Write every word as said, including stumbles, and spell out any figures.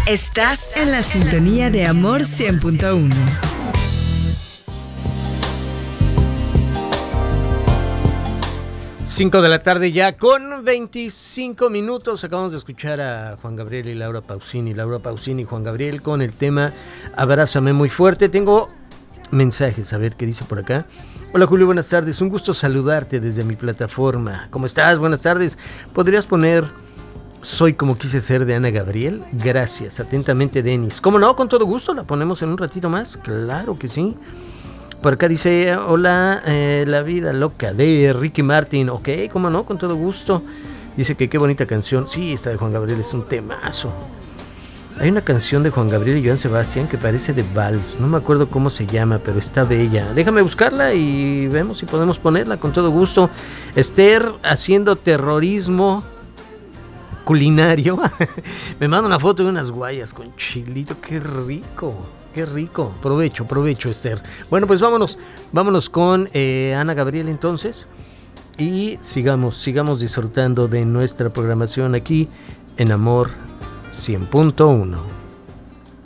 Estás en la sintonía de Amor cien punto uno. cinco de la tarde ya con veinticinco minutos. Acabamos de escuchar a Juan Gabriel y Laura Pausini. Laura Pausini y Juan Gabriel con el tema Abrázame muy fuerte. Tengo mensajes, a ver qué dice por acá. Hola Julio, buenas tardes. Un gusto saludarte desde mi plataforma. ¿Cómo estás? Buenas tardes. ¿Podrías poner Soy como quise ser de Ana Gabriel? Gracias. Atentamente, Denis. ¿Cómo no? Con todo gusto. La ponemos en un ratito más. Claro que sí. Por acá dice, hola, eh, La vida loca de Ricky Martin. Ok, cómo no, con todo gusto. Dice que qué bonita canción. Sí, esta de Juan Gabriel es un temazo. Hay una canción de Juan Gabriel y Joan Sebastián que parece de vals. No me acuerdo cómo se llama, pero está bella. Déjame buscarla y vemos si podemos ponerla con todo gusto. Esther haciendo terrorismo culinario. Me manda una foto de unas guayas con chilito. Qué rico. Qué rico, provecho, provecho, Esther. Bueno, pues vámonos, vámonos con eh, Ana Gabriel entonces y sigamos, sigamos disfrutando de nuestra programación aquí en Amor cien punto uno.